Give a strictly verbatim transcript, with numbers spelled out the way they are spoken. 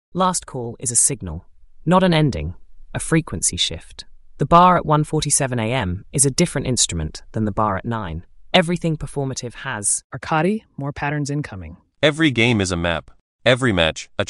Last call is a signal, not an ending, a frequency shift. The bar at one forty-seven a m is a different instrument than the bar at nine. Everything performative has Arcadi, more patterns incoming. Every game is a map. Every match, a